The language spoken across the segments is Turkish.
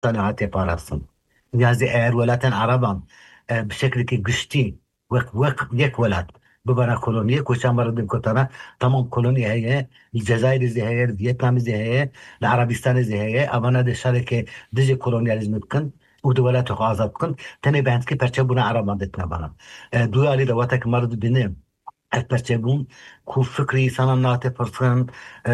هاتي باراسن يعني اير ولاتن عربان بشكل كي قشتي وك يك ولات ببنا كولونيا كوشا مرد كتنا تمام كولونيا هي الجزائر زي هي فيتنام زي هي العربستان زي هي امانا دي شركه ديجي كولونياليزم كن ودولات غازات كن تاني بعد كي برشبونا عربان دتنا بنا دوالي دواتك مرد بنام البرچبون کو فکری سنانات پرسن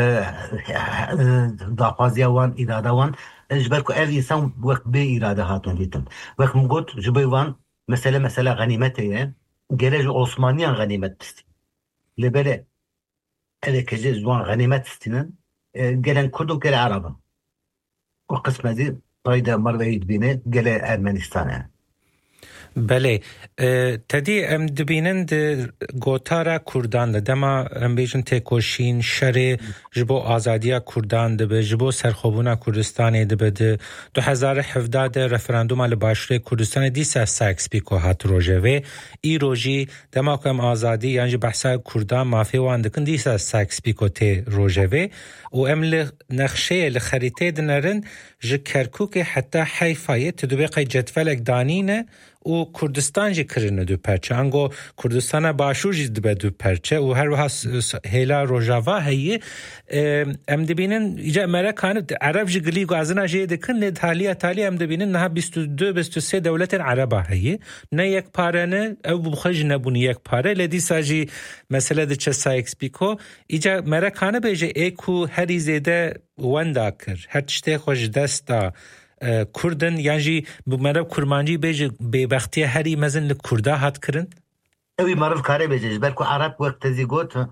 داخوازی وان اراده وان جبر کو اف انسان وقت به اراده هاتون دیتن وقت مگوت جبی وان مثلا غنیمته گره عثمانیان غنیمت بست لبره اله کجه زوان غنیمت استینن گلن کردو گله عربا و قسمه دی طایده مروید بینه گله ارمنستانه بله تدی ام دبینند گوتارا کردان دما ام بیشن تکوشین شر جبو آزادیا کردان دبه جبو سرخوبونا کردستان دبه 2017 رفراندوم ال باشور کردستان دیسا ساکس بیکو هات روجه و ای روجی دما کم آزادی یعنی بحثا کردان مافی وان دکن دیسا ساکس بیکو تی روجه و ام نقشه لخریطه دنرن ج کرکوک حتی حیفایه تدوبقی جدولک دانینه و کردستان جی کرنه دو پرچه انگو کردستان باشور جی دبه دو پرچه و هر وها هیلا روژاوا هیه ام دبینن ایجا امریکان عرب جی گلی گازنا جی دکن ند حالی ام دبینن نها 22-23 دولت عربا هیه نه یک پاره نه او بخج نبونی یک پاره لدی ساجی مسئله ده چه سایکس بیکو ایجا امریکان بیجه ایکو هری زیده وندا کر هر تشته خوش دستا کردن یعنی بمرب کرمانجی بیج ببختی هری مزن لکردا هات کرن اوی مرف کاری بیجش بلکو عرب وقت زیگوت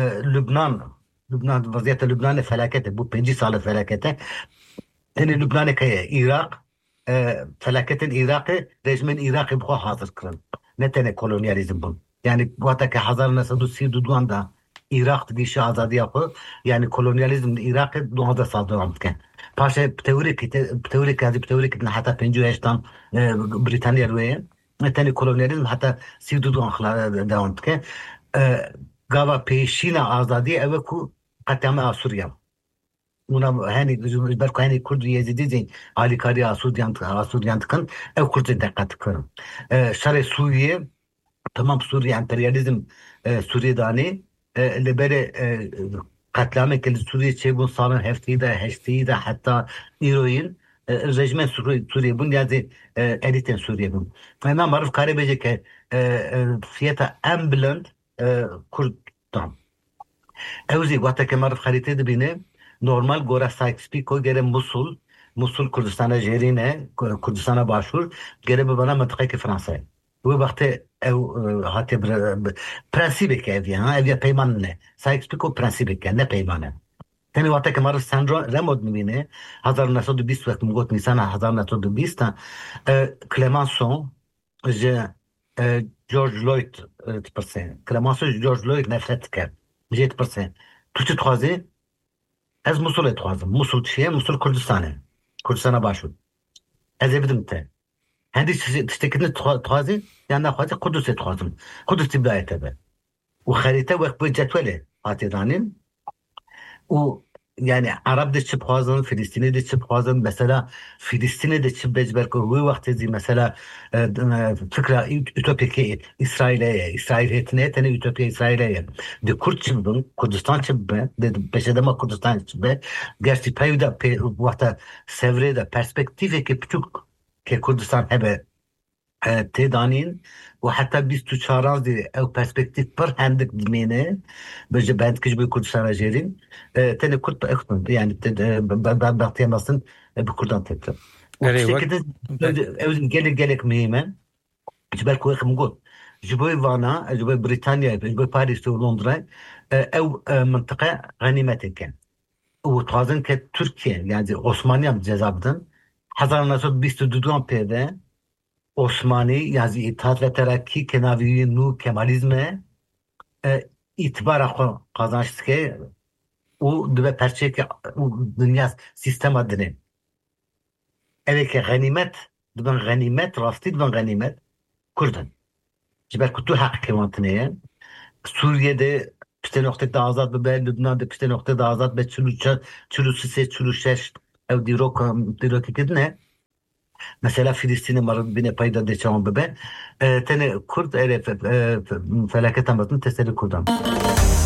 لبنان وضعیت لبنان فلاکته بود 5 سال فلاکته هنی لبنان که عراق فلاکتن عراقی رژیم عراقی بخوا حاضر کرن نه تنه کولونیالیزم بون yani وقتی که 1932 دا عراق دیگه آزادی خو yani kolonyalizm Irak'ı 2 سال devam etken. Paşa بتوريك إن حتى 58 تان بريطانيا رويه تاني kolonyalizm hatta 32 خلال devam etken. Gava peşina azadi evku katliamı Suriye. Una hani belki hani Kurd Yezidi zin Ali Kari Asuriyan tıkın ev Kurd'un dikkat tıkın. Şare Suriye tamam Suriye emperyalizm Suriye'dani libere katliamı ki Suriye çebun salın heftide hatta İroyin rejime Suriye bun yani eliten Suriye bun. Ben maruf karabece ki fiyata en bülent Kurd tam. Evzi waqta ke maruf harite dibine normal gora Sykes-Picot gere Musul Kurdistan'a jerine Kurdistan'a başvur gere bana mıntıka ki Fransa. Bu vakti ev hati prensibi ki ev peyman ne Sykes-Picot prensibi ki ne peymanı. Teni waqta ke maruf Sandro Remod mibine 1920 وقت مگوت نیسان 1920 Clemenceau جورج لوید پرسن Clemenceau جورج لوید نفرت کرد جيت برسن تو تتخوازي از موصل تخوازم موصل شيء موصل كردستان باشو از بدم تان هندي تشتكي تخوازي يعني خوازي قدس تخوازم قدس تبدأ تبع وخريطة وقت بجدولة هاتي دانين و yani Arap de çıp hazın, Filistin'e de çıp hazın. Mesela Filistin'e de çıp becber kurduğu vakti mesela fıkra ütopik İsrail heyetine tane ütopya İsrail'e de Kürt çıbın, Kurdistan çıbı, de peşedema Kurdistan çıbı. Gerçi peyda vakta sevrede perspektife ki küçük ki Kurdistan hebe تدانين وحتى 24 دي او برسبكتيف بر عندك دمينه باش بعد كيجبو كردستان جيرين تاني كنت اخدم يعني بعطيها مثلا بكردان تكتب وكذا قالك مهمه جبالك واخ نقول جبوي فانا جبوي بريطانيا جبوي باريس ولندن او منطقه غنيمه كان وتوازن كتركيا يعني عثمانية جزابدن 1922 pede Osmani yani İttihat ve Terakki kenavi nu Kemalizme itibar kazançtı ki o dve perçe ki dünya sistem adını. Evet ki ganimet rastı dven ganimet Kürden. Ciber kutu hak kemantine Suriye'de piste noktada azat be Lübnan'da piste noktada azat be çürüse ev dirok kidne Mesela Filistin'e marın bine payda de çaman bebe. Tene Kurd felaket amazın teselli kurdan.